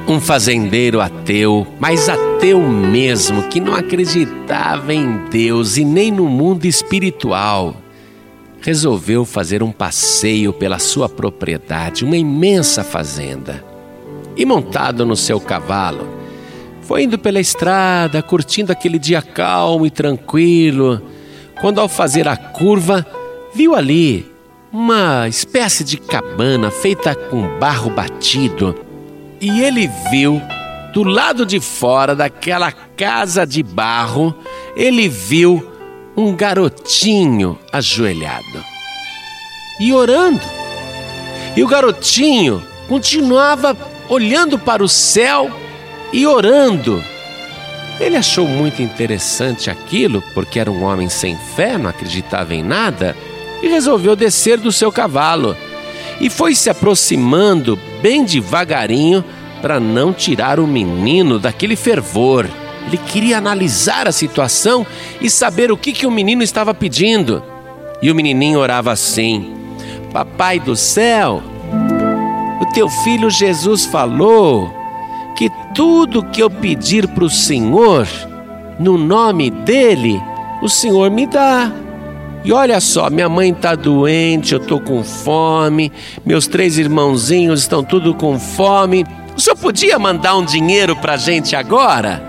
Um fazendeiro ateu, mas ateu mesmo, que não acreditava em Deus e nem no mundo espiritual, resolveu fazer um passeio pela sua propriedade, uma imensa fazenda. E montado no seu cavalo, foi indo pela estrada, curtindo aquele dia calmo e tranquilo, quando ao fazer a curva, viu ali uma espécie de cabana feita com barro batido. E ele viu, do lado de fora daquela casa de barro, ele viu um garotinho ajoelhado e orando. E o garotinho continuava olhando para o céu e orando. Ele achou muito interessante aquilo, porque era um homem sem fé, não acreditava em nada, e resolveu descer do seu cavalo e foi se aproximando bem devagarinho para não tirar o menino daquele fervor. Ele queria analisar a situação e saber o que o menino estava pedindo. E o menininho orava assim: Papai do céu, o teu filho Jesus falou que tudo que eu pedir para o Senhor, no nome dele, o Senhor me dá. E olha só, minha mãe está doente, eu estou com fome, meus 3 irmãozinhos estão tudo com fome. O senhor podia mandar um dinheiro para a gente agora?